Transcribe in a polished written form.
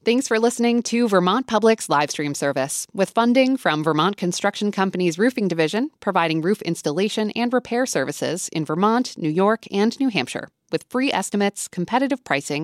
Thanks for listening to Vermont Public's live stream service, with funding from Vermont Construction Company's Roofing Division, providing roof installation and repair services in Vermont, New York, and New Hampshire, with free estimates, competitive pricing,